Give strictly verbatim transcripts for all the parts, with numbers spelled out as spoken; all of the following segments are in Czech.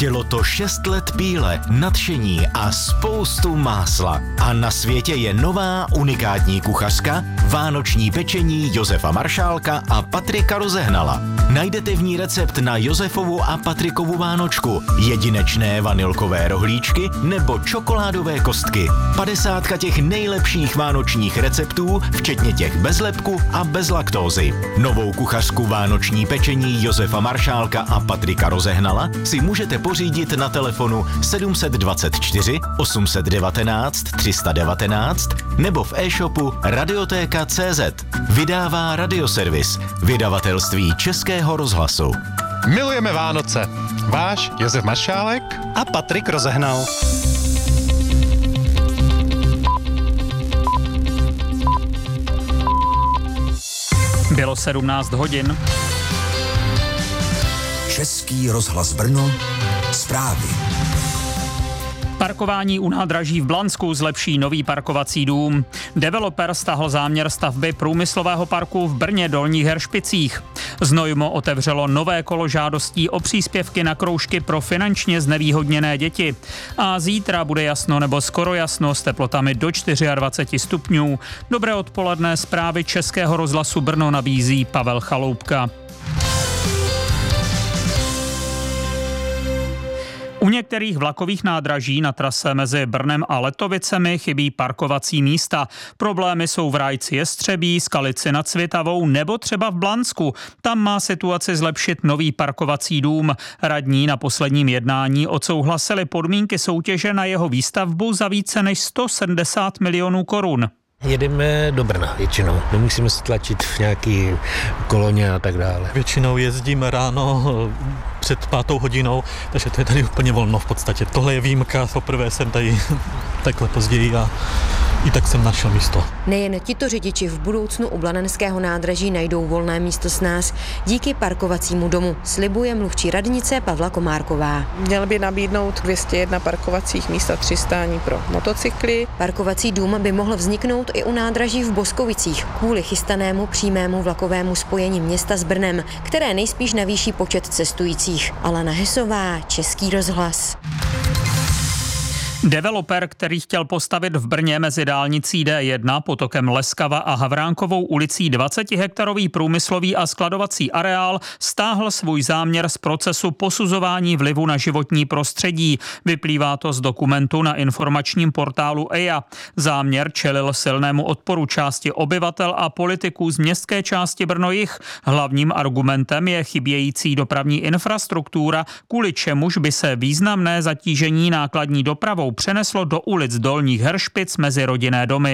Chtělo to šest let píle, nadšení a spoustu másla. A na světě je nová unikátní kuchařka, vánoční pečení Josefa Maršálka a Patrika Rozehnala. Najdete v ní recept na Josefovu a Patrikovu vánočku, jedinečné vanilkové rohlíčky nebo čokoládové kostky. Padesátka těch nejlepších vánočních receptů, včetně těch bez lepku a bez laktózy. Novou kuchařku vánoční pečení Josefa Maršálka a Patrika Rozehnala si můžete pořídit na telefonu sedm dva čtyři osm jedna devět tři jedna devět nebo v e-shopu radiotéka tečka cé zet. Vydává Radioservis, vydavatelství Českého rozhlasu. Milujeme Vánoce. Váš Josef Maršálek a Patrik Rozehnal. Bylo sedmnáct hodin. Český rozhlas Brno, zprávy. Parkování u nádraží v Blansku zlepší nový parkovací dům. Developer stáhl záměr stavby průmyslového parku v Brně Dolních Heršpicích. Znojmo otevřelo nové kolo žádostí o příspěvky na kroužky pro finančně znevýhodněné děti. A zítra bude jasno nebo skoro jasno s teplotami do dvacet čtyři stupňů. Dobré odpoledne, zprávy Českého rozhlasu Brno nabízí Pavel Chaloupka. U některých vlakových nádraží na trase mezi Brnem a Letovicemi chybí parkovací místa. Problémy jsou v Rajci Jestřebí, Skalici nad Svitavou nebo třeba v Blansku. Tam má situaci zlepšit nový parkovací dům. Radní na posledním jednání odsouhlasili podmínky soutěže na jeho výstavbu za více než sto sedmdesát milionů korun. Jedeme do Brna většinou, nemusíme se tlačit v nějaký koloně a tak dále. Většinou jezdím ráno před pátou hodinou, takže to je tady úplně volno v podstatě. Tohle je výjimka, poprvé jsem tady takhle později a i tak jsem našel místo. Nejen tito řidiči v budoucnu u Blanenského nádraží najdou volné místo s nás díky parkovacímu domu, slibuje mluvčí radnice Pavla Komárková. Měl by nabídnout dvě stě jedna parkovacích míst a tři stání pro motocykly. Parkovací dům by mohl vzniknout i u nádraží v Boskovicích kvůli chystanému přímému vlakovému spojení města s Brnem, které nejspíš navýší počet cestujících. Alena Hesová, Český rozhlas. Developer, který chtěl postavit v Brně mezi dálnicí D jedna, potokem Leskava a Havránkovou ulicí dvacetihektarový průmyslový a skladovací areál, stáhl svůj záměr z procesu posuzování vlivu na životní prostředí. Vyplývá to z dokumentu na informačním portálu E I A. Záměr čelil silnému odporu části obyvatel a politiků z městské části Brno-Jih. Hlavním argumentem je chybějící dopravní infrastruktura, kvůli čemuž by se významné zatížení nákladní dopravou přeneslo do ulic Dolních Heršpic mezi rodinné domy.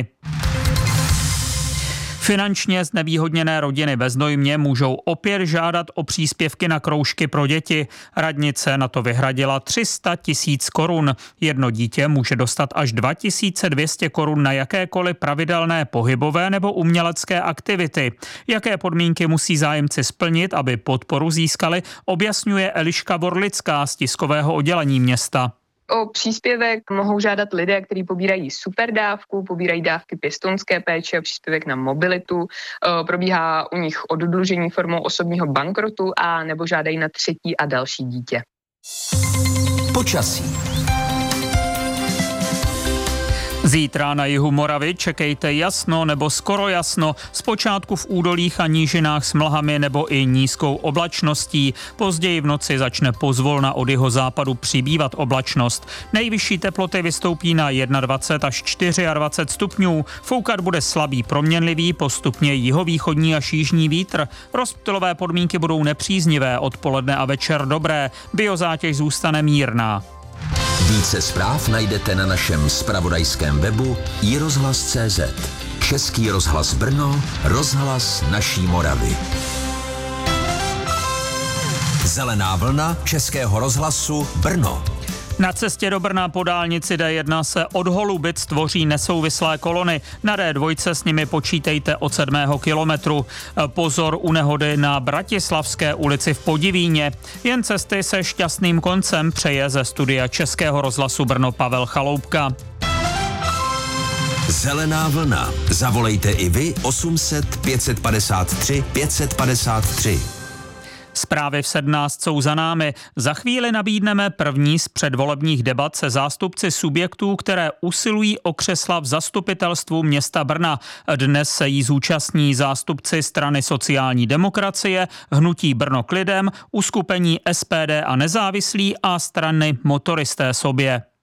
Finančně znevýhodněné rodiny ve Znojmě můžou opět žádat o příspěvky na kroužky pro děti. Radnice na to vyhradila tři sta tisíc korun. Jedno dítě může dostat až dva tisíce dvě stě korun na jakékoliv pravidelné pohybové nebo umělecké aktivity. Jaké podmínky musí zájemci splnit, aby podporu získali, objasňuje Eliška Vorlická z tiskového oddělení města. O příspěvek mohou žádat lidé, kteří pobírají superdávku, pobírají dávky pěstounské péče, příspěvek na mobilitu, probíhá u nich oddlužení formou osobního bankrotu a nebo žádají na třetí a další dítě. Počasí. Zítra na jihu Moravy čekejte jasno nebo skoro jasno, zpočátku v údolích a nížinách s mlhami nebo i nízkou oblačností. Později v noci začne pozvolna od jihozápadu přibývat oblačnost. Nejvyšší teploty vystoupí na dvacet jedna až dvacet čtyři stupňů. Foukat bude slabý proměnlivý, postupně jihovýchodní až jižní vítr. Rozptylové podmínky budou nepříznivé, odpoledne a večer dobré. Biozátěž zůstane mírná. Více zpráv najdete na našem zpravodajském webu i rozhlas tečka cé zet. Český rozhlas Brno, rozhlas naší Moravy. Zelená vlna Českého rozhlasu Brno. Na cestě do Brna po dálnici D jedna se od Holubic tvoří nesouvislé kolony. Na D dva s nimi počítejte od sedmého kilometru. Pozor u nehody na Bratislavské ulici v Podivíně. Jen cesty se šťastným koncem přeje ze studia Českého rozhlasu Brno Pavel Chaloupka. Zelená vlna. Zavolejte i vy osm set pět set padesát tři pět set padesát tři. Zprávy v sedmnáct jsou za námi. Za chvíli nabídneme první z předvolebních debat se zástupci subjektů, které usilují o křesla v zastupitelstvu města Brna. Dnes se jí zúčastní zástupci strany sociální demokracie, hnutí Brno k lidem, uskupení S P D a nezávislí a strany Motoristé sobě.